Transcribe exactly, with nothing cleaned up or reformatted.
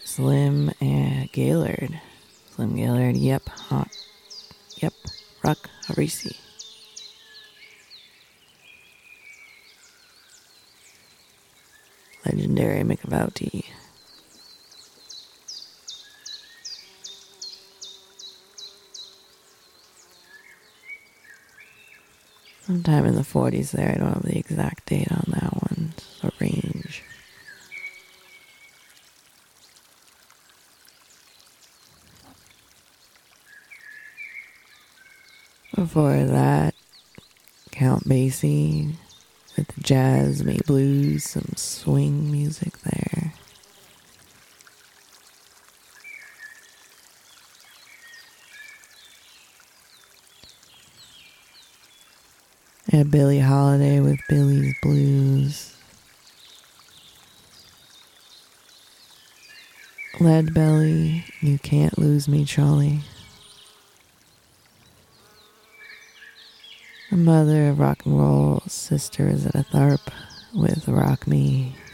Slim and Gaylord. Slim Gaylord, yep, hot, yep, Rock Harisi. Legendary McVouty. Sometime in the forties there, I don't have the exact date on that one, a range. Before that, Count Basie with the jazz, maybe blues, some swing music there. And Billie Holiday with Billie's Blues. Lead Belly, You Can't Lose Me, Charlie. The mother of rock and roll, Sister Rosetta Tharpe with Rock Me.